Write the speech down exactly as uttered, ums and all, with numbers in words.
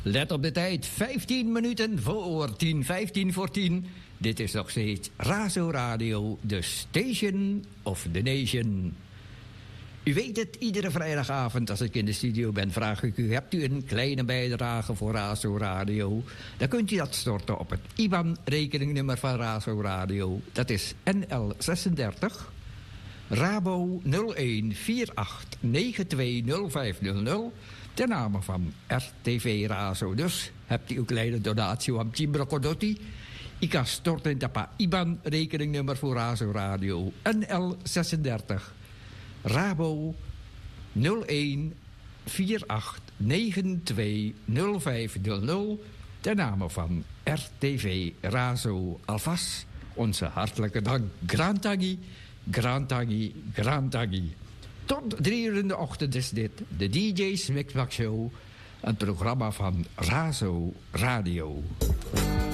Let op de tijd, vijftien minuten voor tien, vijftien voor tien. Dit is nog steeds Razo Radio, the station of the nation. U weet het, iedere vrijdagavond als ik in de studio ben, vraag ik u: hebt u een kleine bijdrage voor Razo Radio? Dan kunt u dat storten op het I B A N-rekeningnummer van Razo Radio. Dat is N L zesendertig, Rabo nul een vier acht negen twee nul vijf nul nul. Ten name van R T V Razo. Dus hebt u een kleine donatie aan Timbro Codotti? Ik kan storten op het I B A N-rekeningnummer voor Razo Radio. N L zesendertig. Rabo nul een vier acht negen twee nul vijf nul nul. Ten name van R T V Razo. Alvast onze hartelijke dank. Grantangi, Grantangi, Grantangi. Tot drie uur in de ochtend is dit de D J's Mixmax Show. Een programma van Razo Radio.